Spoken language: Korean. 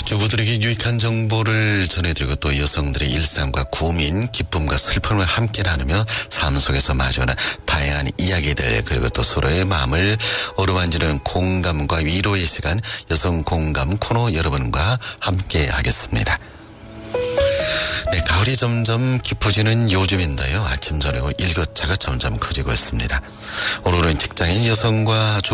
주부들에게 유익한 정보를 전해드리고 또 여성들의 일상과 고민, 기쁨과 슬픔을 함께 나누며 삶 속에서 마주하는 다양한 이야기들 그리고 또 서로의 마음을 어루만지는 공감과 위로의 시간 여성 공감 코너 여러분과 함께 하겠습니다. 네, 가을이 점점 깊어지는 요즘인데요. 아침 저녁으로 일교차가 점점 커지고 있습니다. 오늘은 직장인 여성과